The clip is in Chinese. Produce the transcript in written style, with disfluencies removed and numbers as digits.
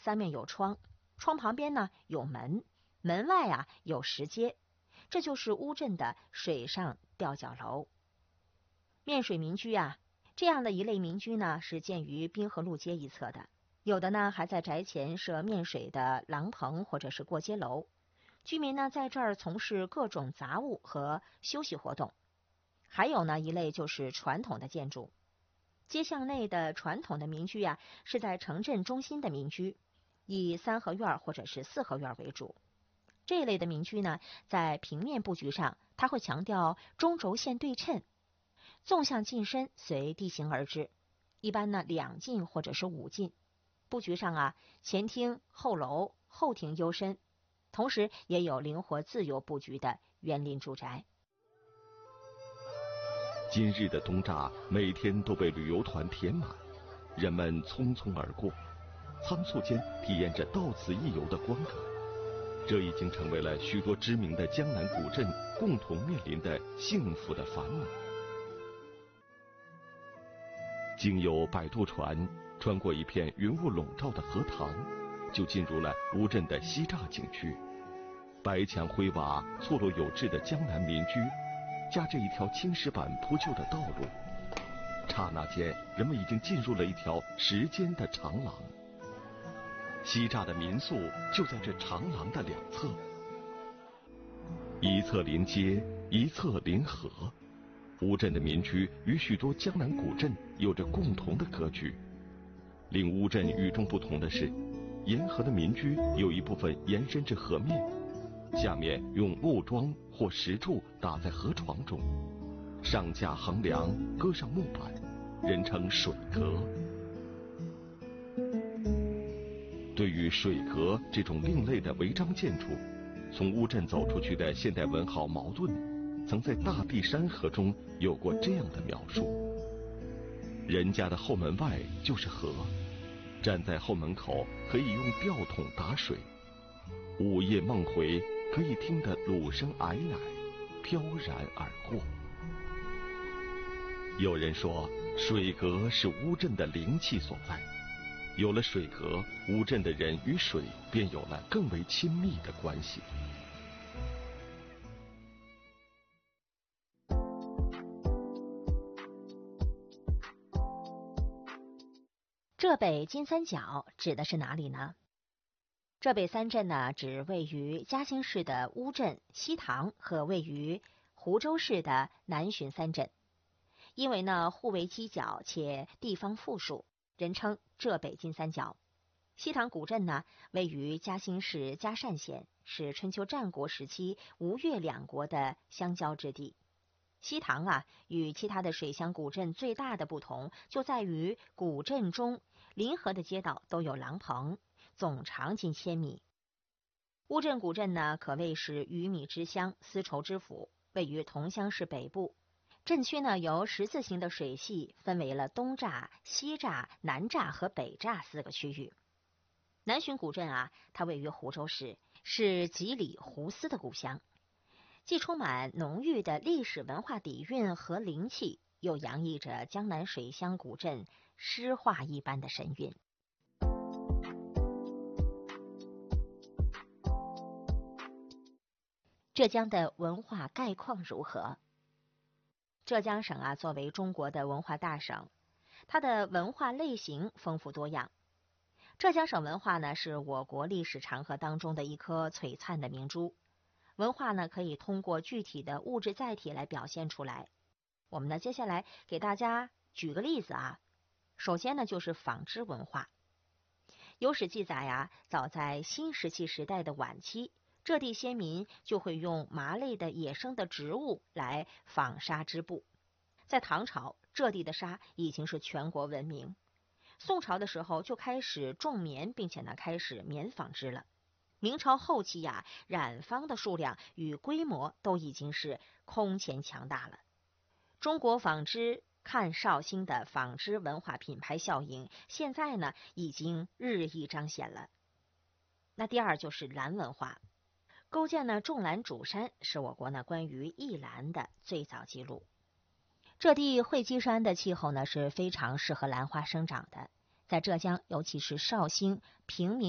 三面有窗，窗旁边呢有门，门外啊有石阶，这就是乌镇的水上吊脚楼。面水民居啊，这样的一类民居呢，是建于滨河路街一侧的，有的呢还在宅前设面水的廊棚或者是过街楼，居民呢在这儿从事各种杂物和休息活动。还有呢一类就是传统的建筑，街巷内的传统的民居啊，是在城镇中心的民居，以三合院或者是四合院为主。这一类的民居呢，在平面布局上，它会强调中轴线对称，纵向进深随地形而治，一般呢2进或者是5进。布局上啊，前厅后楼，后庭幽深，同时也有灵活自由布局的园林住宅。 今日的东栅每天都被旅游团填满，人们匆匆而过，仓促间体验着到此一游的观感。这已经成为了许多知名的江南古镇共同面临的幸福的烦恼。经由摆渡船穿过一片云雾笼罩的荷塘，就进入了乌镇的西栅景区。白墙灰瓦错落有致的江南民居，夹着一条青石板铺就的道路，刹那间人们已经进入了一条时间的长廊。西栅的民宿就在这长廊的两侧，一侧临街，一侧临河。乌镇的民居与许多江南古镇有着共同的格局。令乌镇与众不同的是，沿河的民居有一部分延伸至河面，下面用木桩或石柱打在河床中，上架横梁，搁上木板，人称水阁。对于水阁这种另类的违章建筑，从乌镇走出去的现代文豪茅盾曾在《大地山河》中有过这样的描述：人家的后门外就是河，站在后门口可以用吊桶打水，午夜梦回可以听得橹声皑皑，飘然而过。有人说，水阁是乌镇的灵气所在。有了水阁，乌镇的人与水便有了更为亲密的关系。 浙北金三角指的是哪里呢？浙北三镇呢，指位于嘉兴市的乌镇、西塘和位于湖州市的南浔三镇。因为呢互为犄角且地方富庶，人称浙北金三角。西塘古镇呢，位于嘉兴市嘉善县，是春秋战国时期吴越两国的相交之地。西塘啊，与其他的水乡古镇最大的不同就在于古镇中临河的街道都有廊棚，总长近1000米。乌镇古镇呢，可谓是鱼米之乡，丝绸之府，位于桐乡市北部。镇区呢，由十字形的水系分为了东栅、西栅、南栅和北栅4个区域。南浔古镇啊，它位于湖州市，是吉里胡斯的故乡，既充满浓郁的历史文化底蕴和灵气，又洋溢着江南水乡古镇诗画一般的神韵。浙江的文化概况如何？浙江省啊，作为中国的文化大省，它的文化类型丰富多样。浙江省文化呢，是我国历史长河当中的一颗璀璨的明珠。文化呢，可以通过具体的物质载体来表现出来。我们呢，接下来给大家举个例子啊。首先呢，就是纺织文化。有史记载啊，早在新石器时代的晚期，浙地先民就会用麻类的野生的植物来纺纱织布。在唐朝，浙地的纱已经是全国闻名。宋朝的时候就开始种棉，并且呢开始棉纺织了。明朝后期呀，染坊的数量与规模都已经是空前强大了。中国纺织看绍兴的纺织文化品牌效应，现在呢已经日益彰显了。那第二就是蓝文化，构建呢种兰主山，是我国呢关于艺兰的最早记录。浙地会稽山的气候呢是非常适合兰花生长的，在浙江，尤其是绍兴、平民